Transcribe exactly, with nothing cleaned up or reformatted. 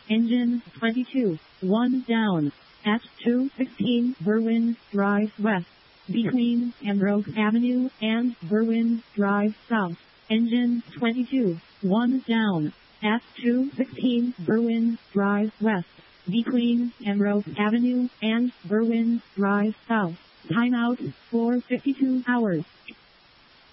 Engine twenty-two, one down. At two sixteen Berwyn Drive West. Between Ambrose Avenue and Berwyn Drive South. Engine twenty-two, one down. At two sixteen Berwyn Drive West. Between Ambrose Avenue and Berwyn Drive South. Timeout for fifty-two hours.